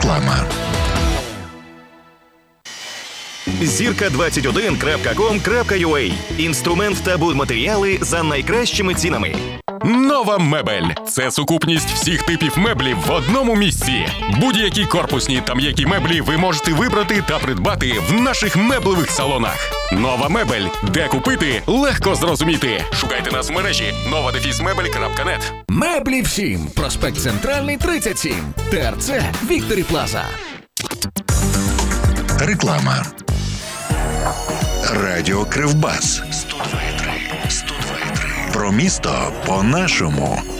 Реклама. Зірка21.com.ua. Інструмент та будматеріали за найкращими цінами. Нова мебель – це сукупність всіх типів меблів в одному місці. Будь-які корпусні та м'які меблі ви можете вибрати та придбати в наших меблевих салонах. Нова мебель. Де купити? Легко зрозуміти. Шукайте нас в мережі nova-mebel.net. Меблі всім. Проспект Центральний, 37. ТРЦ Вікторі Плаза. Реклама. Радіо Кривбас. 102,3. Про місто по-нашому.